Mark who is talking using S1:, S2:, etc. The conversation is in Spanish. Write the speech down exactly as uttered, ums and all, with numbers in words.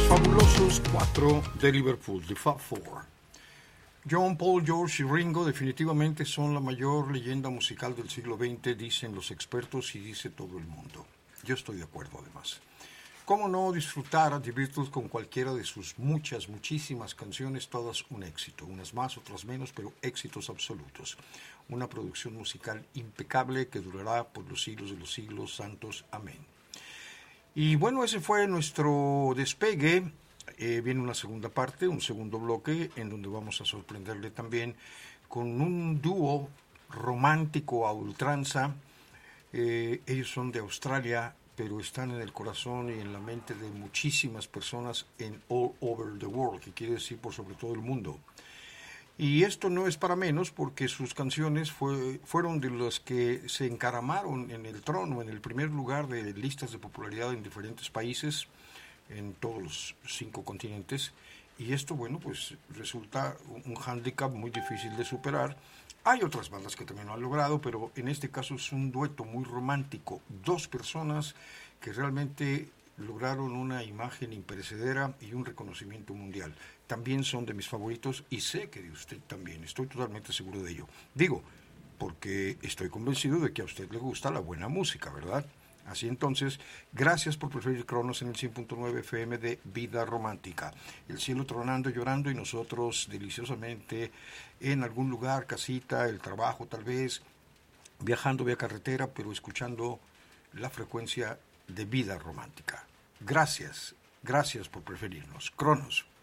S1: Fabulosos cuatro de Liverpool, The Fab Four. John, Paul, George y Ringo definitivamente son la mayor leyenda musical del siglo veinte, dicen los expertos y dice todo el mundo. Yo estoy de acuerdo además. ¿Cómo no disfrutar a The Beatles con cualquiera de sus muchas, muchísimas canciones, todas un éxito, unas más, otras menos, pero éxitos absolutos? Una producción musical impecable que durará por los siglos de los siglos santos. Amén. Y bueno, ese fue nuestro despegue. Eh, viene una segunda parte, un segundo bloque, en donde vamos a sorprenderle también con un dúo romántico a ultranza. Eh, ellos son de Australia, pero están en el corazón y en la mente de muchísimas personas en all over the world, que quiere decir por sobre todo el mundo. Y esto no es para menos porque sus canciones fue, fueron de las que se encaramaron en el trono, en el primer lugar de listas de popularidad en diferentes países, en todos los cinco continentes. Y esto, bueno, pues resulta un hándicap muy difícil de superar. Hay otras bandas que también lo han logrado, pero en este caso es un dueto muy romántico. Dos personas que realmente lograron una imagen imperecedera y un reconocimiento mundial. También son de mis favoritos y sé que de usted también, estoy totalmente seguro de ello. Digo, porque estoy convencido de que a usted le gusta la buena música, ¿verdad? Así entonces, gracias por preferir Cronos en el cien punto nueve F M de Vida Romántica. El cielo tronando, llorando y nosotros deliciosamente en algún lugar, casita, el trabajo tal vez, viajando vía carretera, pero escuchando la frecuencia de Vida Romántica. Gracias, gracias por preferirnos. Cronos.